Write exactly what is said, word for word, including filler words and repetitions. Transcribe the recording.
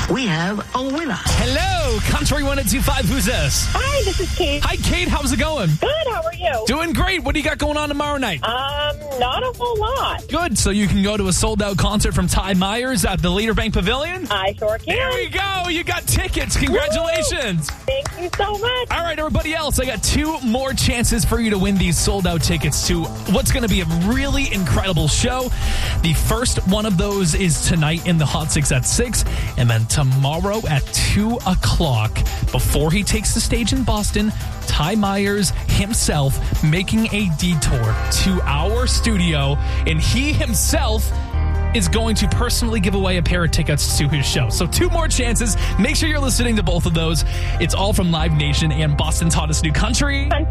we have a winner. Hello, Country one oh two five. Who's this? Hi, this is Kate. Hi, Kate. How's it going? Good, how are you? Doing great. What do you got going on tomorrow night? Um, not a whole lot. Good. So you can go to a sold-out concert from Ty Myers at the Leader Bank Pavilion? I sure can. There we go. You got tickets. Congratulations. Woo! Thank you so much. All right, everybody else, I got two more chances for you to win these sold-out tickets to what's going to be a really incredible show. The first one of those is tonight in the Hot Six at six, and then tomorrow at two o'clock, before he takes the stage in Boston, Ty Myers himself making a detour to our studio, and he himself is going to personally give away a pair of tickets to his show. So two more chances. Make sure you're listening to both of those. It's all from Live Nation and Boston's Hottest New Country.